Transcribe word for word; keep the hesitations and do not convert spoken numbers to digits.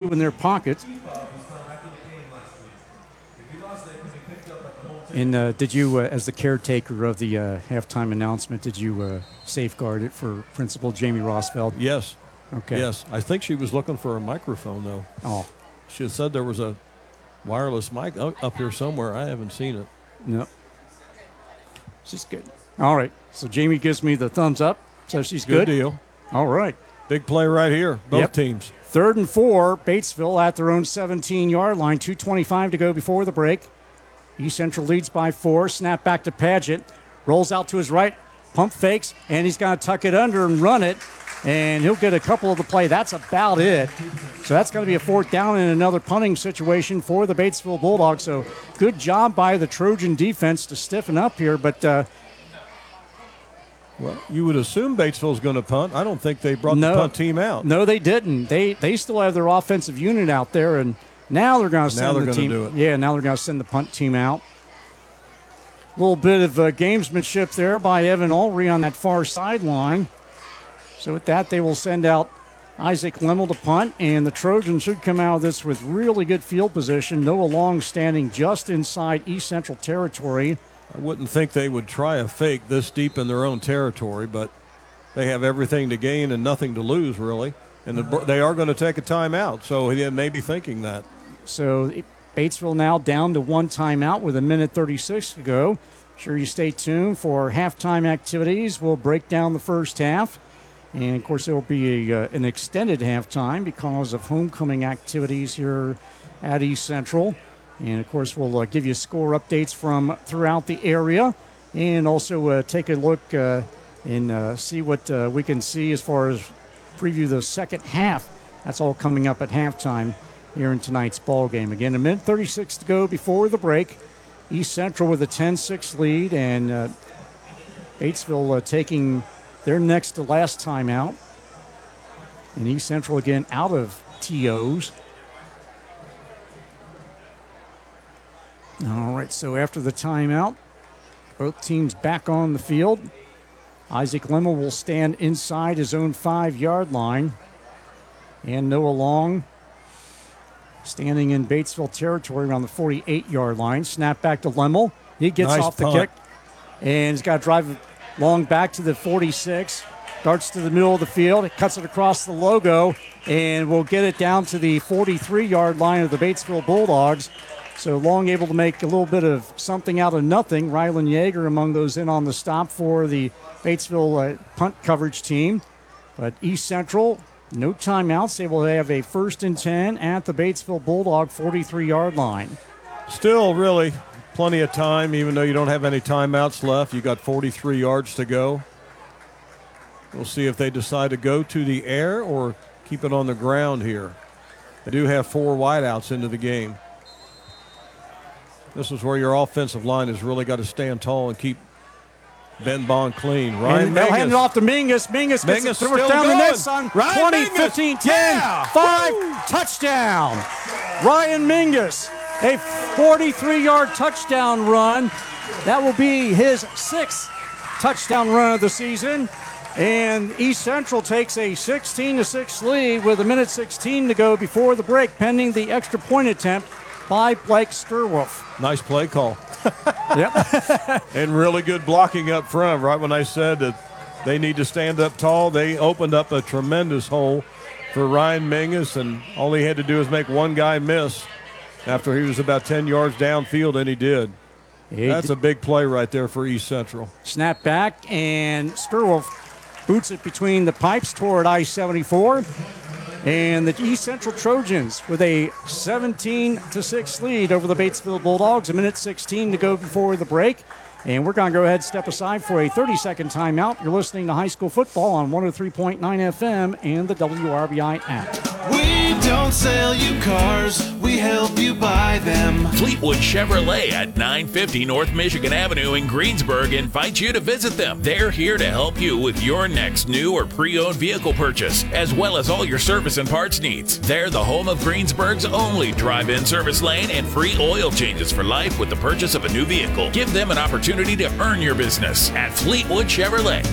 in their pocket. And uh, did you, uh, as the caretaker of the uh, halftime announcement, did you uh, safeguard it for Principal Jamie Rosfeld? Yes. Okay. Yes. I think she was looking for a microphone, though. Oh. She had said there was a wireless mic up here somewhere. I haven't seen it. No. She's good. All right. So Jamie gives me the thumbs up. So she's good. Good deal. All right. Big play right here. Both Yep. teams. Third and four. Batesville at their own seventeen-yard line. two twenty-five to go before the break. East Central leads by four. Snap back to Paget. Rolls out to his right. Pump fakes. And he's going to tuck it under and run it. And he'll get a couple of the play. That's about it. So that's going to be a fourth down in another punting situation for the Batesville Bulldogs. So good job by the Trojan defense to stiffen up here. But uh, well, you would assume Batesville's going to punt. I don't think they brought no, the punt team out. No, they didn't. They they still have their offensive unit out there, and now they're going to send now they're the gonna team. Do it. Yeah, now they're going to send the punt team out. A little bit of uh, gamesmanship there by Evan Ulrey on that far sideline. So with that, they will send out Isaac Lemmel to punt, and the Trojans should come out of this with really good field position. Noah Long standing just inside East Central territory. I wouldn't think they would try a fake this deep in their own territory, but they have everything to gain and nothing to lose, really. And the, they are going to take a timeout, so he may be thinking that. So Batesville now down to one timeout with a minute thirty-six to go. Sure you stay tuned for halftime activities. We'll break down the first half. And, of course, there will be a, uh, an extended halftime because of homecoming activities here at East Central. And, of course, we'll uh, give you score updates from throughout the area and also uh, take a look uh, and uh, see what uh, we can see as far as preview the second half. That's all coming up at halftime here in tonight's ball game. Again, a minute thirty-six to go before the break. East Central with a ten six lead, and uh, Batesville uh, taking their next to last timeout. And East Central again out of T Os. All right, so after the timeout, both teams back on the field. Isaac Lemmel will stand inside his own five-yard line. And Noah Long standing in Batesville territory around the forty-eight-yard line. Snap back to Lemmel. He gets nice off the punt. kick. And he's got to drive Long back to the forty-six. Darts to the middle of the field. It cuts it across the logo. And we'll get it down to the forty-three-yard line of the Batesville Bulldogs. So Long able to make a little bit of something out of nothing. Rylan Yeager among those in on the stop for the Batesville uh, punt coverage team. But East Central, no timeouts. They will have a first and ten at the Batesville Bulldog forty-three-yard line. Still really plenty of time, even though you don't have any timeouts left. You got forty-three yards to go. We'll see if they decide to go to the air or keep it on the ground here. They do have four wideouts into the game. This is where your offensive line has really got to stand tall and keep Ben Bond clean. Ryan and they'll Mingus. hand it off to Mingus. Mingus, Mingus gets it still down the going. net, son. Ryan twenty, Mingus. fifteen, ten, Yeah. five, Woo. touchdown. Ryan Mingus, a forty-three-yard touchdown run. That will be his sixth touchdown run of the season. And East Central takes a sixteen to six lead with a minute sixteen to go before the break, pending the extra point attempt by Blake Sturwolf. Nice play call. Yep. And really good blocking up front. Right when I said that they need to stand up tall, they opened up a tremendous hole for Ryan Mingus, and all he had to do was make one guy miss after he was about ten yards downfield, and he did. He That's did. a big play right there for East Central. Snap back, and Sturwolf boots it between the pipes toward I seventy-four. And the East Central Trojans with a seventeen to six lead over the Batesville Bulldogs. A minute sixteen to go before the break. And we're going to go ahead and step aside for a thirty-second timeout. You're listening to High School Football on one oh three point nine F M and the W R B I app. We don't sell you cars, we help you buy them. Fleetwood Chevrolet at nine fifty North Michigan Avenue in Greensburg invites you to visit them. They're here to help you with your next new or pre-owned vehicle purchase, as well as all your service and parts needs. They're the home of Greensburg's only drive-in service lane and free oil changes for life with the purchase of a new vehicle. Give them an opportunity to earn your business at Fleetwood Chevrolet.